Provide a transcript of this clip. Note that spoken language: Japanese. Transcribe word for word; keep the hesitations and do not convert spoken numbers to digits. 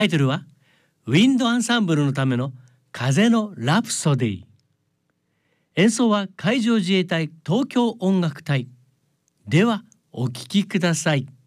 タイトルはウィンドアンサンブルのための風のラプソディ。演奏は海上自衛隊東京音楽隊。ではお聴きください。